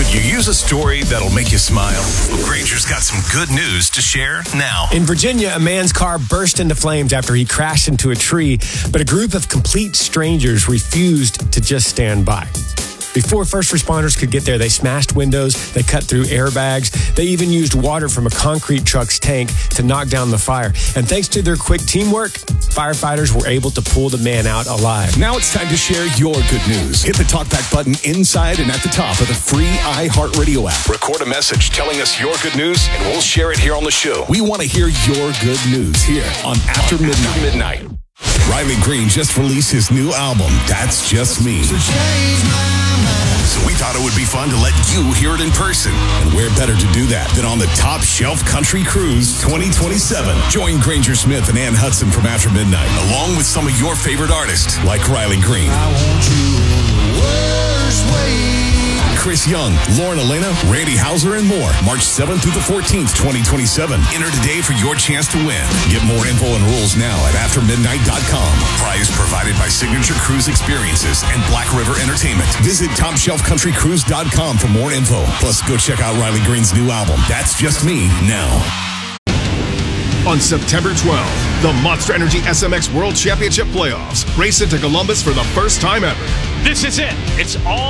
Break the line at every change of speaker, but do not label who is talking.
Could you use a story that'll make you smile? Well, Granger's got some good news to share now.
In Virginia, a man's car burst into flames after he crashed into a tree, but a group of complete strangers refused to just stand by. Before first responders could get there, they smashed windows, they cut through airbags, they even used water from a concrete truck's tank to knock down the fire. And thanks to their quick teamwork, firefighters were able to pull the man out alive.
Now it's time to share your good news. Hit the talkback button inside and at the top of the free iHeartRadio app.
Record a message telling us your good news, and we'll share it here on the show.
We want to hear your good news here on After Midnight. Riley Green just released his new album, That's Just Me.
So we thought it would be fun to let you hear it in person.
And where better to do that than on the Top Shelf Country Cruise 2027. Join Granger Smith and Ann Hudson from After Midnight,
Along with some of your favorite artists.
like Riley Green,
I want you the worst way.
Chris Young, Lauren Elena, Randy Houser, and more. March 7th through the 14th, 2027.
Enter today for your chance to win.
Get more info and rules now at aftermidnight.com.
Prize provided by Signature Cruise Experiences and Black River Entertainment.
Visit TopShelfCountryCruise.com for more info. Plus, go check out Riley Green's new album, That's Just Me, now.
On September 12th, the Monster Energy SMX World Championship Playoffs race into Columbus for the first time ever.
This is it. It's all